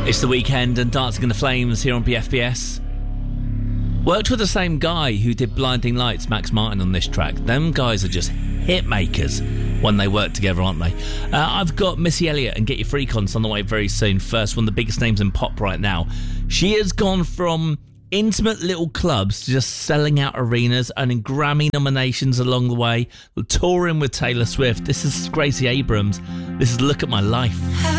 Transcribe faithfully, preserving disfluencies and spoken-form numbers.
It's the weekend and Dancing in the Flames here on B F B S. Worked with the same guy who did Blinding Lights, Max Martin, on this track. Them guys are just hit makers when they work together, aren't they? Uh, I've got Missy Elliott and Get Your Freak-Ons on the way very soon. First, one of the biggest names in pop right now. She has gone from intimate little clubs to just selling out arenas, earning Grammy nominations along the way, touring with Taylor Swift. This is Gracie Abrams. This is Look at My Life.